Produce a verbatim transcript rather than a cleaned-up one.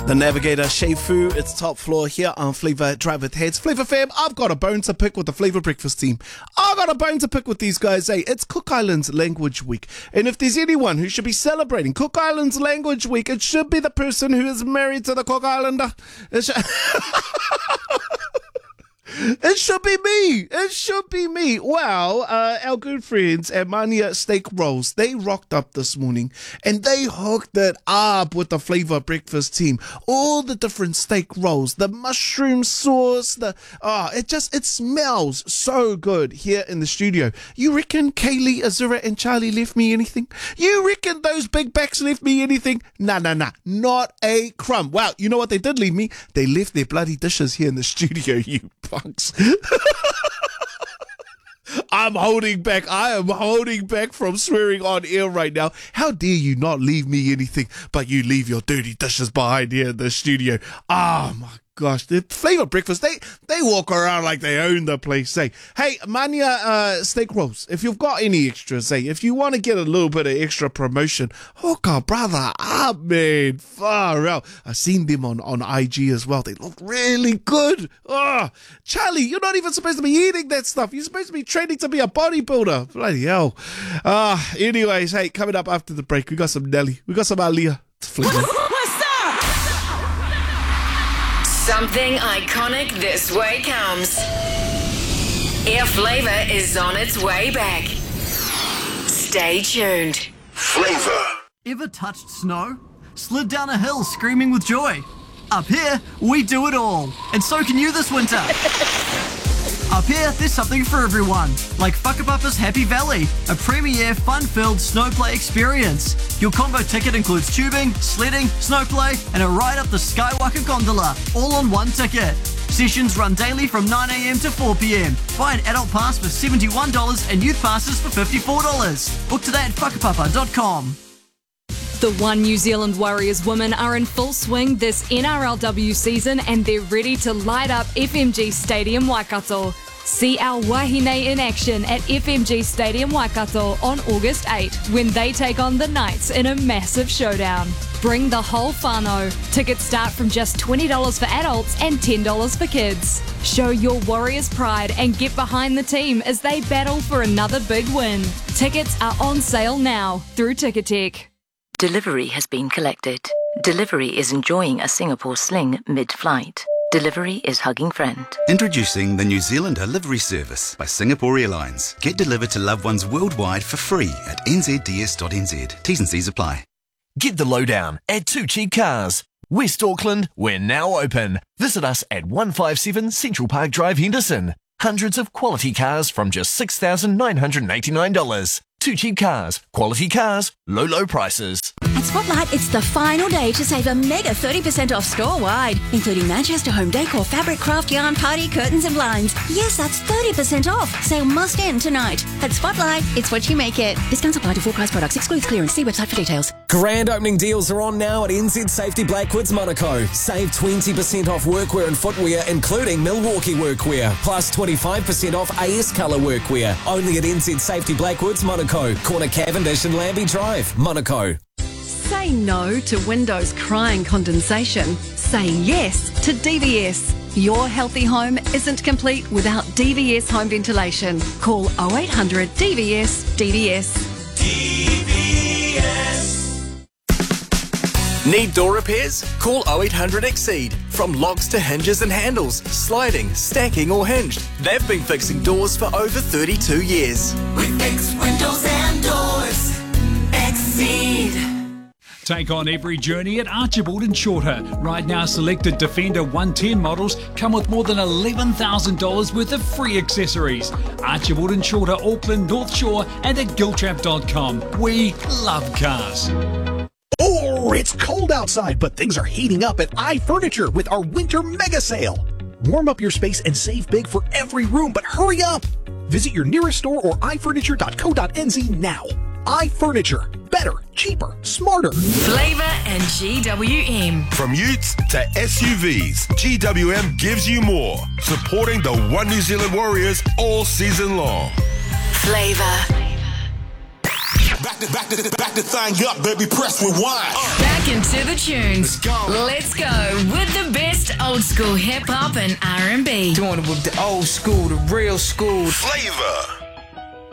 The Navigator, Shea Fu, it's top floor here on Flava Drive with Heads. Flava fam, I've got a bone to pick with the Flava Breakfast team. I've got a bone to pick with these guys. Hey, it's Cook Islands Language Week. And if there's anyone who should be celebrating Cook Islands Language Week, it should be the person who is married to the Cook Islander. It should, it should be me. It should be me. Well, uh, our good friends at Mania Steak Rolls, they rocked up this morning and they hooked it up with the Flava Breakfast team. All the different steak rolls, the mushroom sauce, the ah, oh, it just, it smells so good here in the studio. You reckon Kaylee, Azura and Charlie left me anything? You reckon those big backs left me anything? Nah, nah, nah, not a crumb. Well, you know what they did leave me? They left their bloody dishes here in the studio, you punks. I'm holding back. I am holding back from swearing on air right now. How dare you not leave me anything, but you leave your dirty dishes behind here in the studio. Oh my gosh, the Flava Breakfast, they they walk around like they own the place. Say, hey, Mania uh, Steak Rolls, if you've got any extras, say, if you want to get a little bit of extra promotion, hook our brother up, man. Far out. I've seen them on, on I G as well. They look really good. Oh, Charlie, you're not even supposed to be eating that stuff. You're supposed to be training to be a bodybuilder. Bloody hell. Uh, anyways, hey, coming up after the break, we got some Nelly. We got some Aaliyah. It's Flava. Something iconic this way comes. Air Flava is on its way back. Stay tuned. Flava. Ever touched snow? Slid down a hill screaming with joy? Up here, we do it all. And so can you this winter. Up here, there's something for everyone, like Whakapapa's Happy Valley, a premier, fun-filled snowplay experience. Your combo ticket includes tubing, sledding, snowplay, and a ride up the Skywalker gondola, all on one ticket. Sessions run daily from nine a.m. to four p.m. Buy an adult pass for seventy-one dollars and youth passes for fifty-four dollars. Book today at whakapapa dot com. The One New Zealand Warriors women are in full swing this N R L W season and they're ready to light up F M G Stadium Waikato. See our Wahine in action at F M G Stadium Waikato on August eighth when they take on the Knights in a massive showdown. Bring the whole whānau. Tickets start from just twenty dollars for adults and ten dollars for kids. Show your Warriors pride and get behind the team as they battle for another big win. Tickets are on sale now through Ticketek. Delivery has been collected. Delivery is enjoying a Singapore sling mid-flight. Delivery is hugging friend. Introducing the New Zealander Livery Service by Singapore Airlines. Get delivered to loved ones worldwide for free at n z d s dot n z. T's and C's apply. Get the lowdown at Two Cheap Cars. West Auckland, we're now open. Visit us at one fifty-seven Central Park Drive, Henderson. Hundreds of quality cars from just six thousand nine hundred eighty-nine dollars. Two Cheap Cars. Quality cars, low, low prices. At Spotlight, it's the final day to save a mega thirty percent off store-wide, including Manchester Home Decor, fabric, craft, yarn, party, curtains and blinds. Yes, that's thirty percent off. Sale must end tonight. At Spotlight, it's what you make it. Discounts apply to full price products. Excludes clearance. See website for details. Grand opening deals are on now at N Z Safety Blackwoods Monaco. Save twenty percent off workwear and footwear, including Milwaukee workwear. Plus twenty-five percent off A S Colour workwear. Only at N Z Safety Blackwoods Monaco. Corner Cavendish and Lambie Drive, Monaco. Say no to windows crying condensation. Say yes to D V S. Your healthy home isn't complete without D V S home ventilation. Call oh eight hundred D V S D V S. D V S. Need door repairs? Call oh eight hundred Exceed. From locks to hinges and handles, sliding, stacking or hinged. They've been fixing doors for over thirty-two years. We fix windows and doors. Exceed. Take on every journey at Archibald and Shorter. Right now, selected Defender one ten models come with more than eleven thousand dollars worth of free accessories. Archibald and Shorter, Auckland, North Shore and at giltrap dot com. We love cars. Oh, it's cold outside, but things are heating up at iFurniture with our winter mega sale. Warm up your space and save big for every room, but hurry up! Visit your nearest store or i furniture dot co dot n z now. iFurniture. Better, cheaper, smarter. Flava and G W M. From utes to S U Vs, G W M gives you more. Supporting the One New Zealand Warriors all season long. Flava. Back to the, back the, back the thing up, baby, press rewind. Uh. Back into the tunes. Let's go. Let's go with the best old school hip hop and R and B. Doing it with the old school, the real school. Flavor.